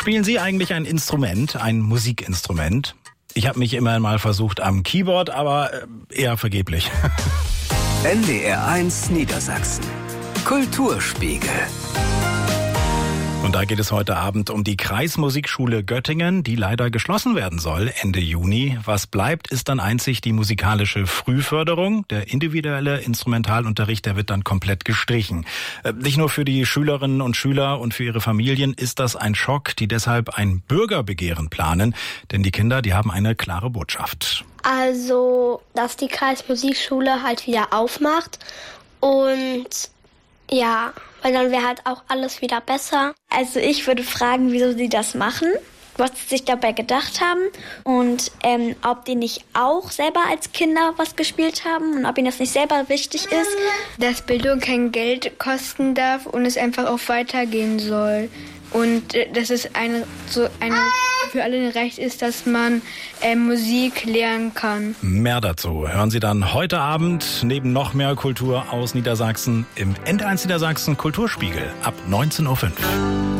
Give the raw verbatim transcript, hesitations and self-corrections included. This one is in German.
Spielen Sie eigentlich ein Instrument, ein Musikinstrument? Ich habe mich immer mal versucht am Keyboard, aber eher vergeblich. N D R eins Niedersachsen. Kulturspiegel. Und da geht es heute Abend um die Kreismusikschule Göttingen, die leider geschlossen werden soll Ende Juni. Was bleibt, ist dann einzig die musikalische Frühförderung. Der individuelle Instrumentalunterricht, der wird dann komplett gestrichen. Nicht nur für die Schülerinnen und Schüler und für ihre Familien ist das ein Schock, die deshalb ein Bürgerbegehren planen. Denn die Kinder, die haben eine klare Botschaft. Also, dass die Kreismusikschule halt wieder aufmacht und ja, weil dann wäre halt auch alles wieder besser. Also ich würde fragen, wieso sie das machen, was sie sich dabei gedacht haben und ähm, ob die nicht auch selber als Kinder was gespielt haben und ob ihnen das nicht selber wichtig ist. Dass Bildung kein Geld kosten darf und es einfach auch weitergehen soll. Und äh, dass es eine, so eine für alle ein Recht ist, dass man äh, Musik lernen kann. Mehr dazu hören Sie dann heute Abend neben noch mehr Kultur aus Niedersachsen im N D R eins Niedersachsen Kulturspiegel ab neunzehn Uhr fünf.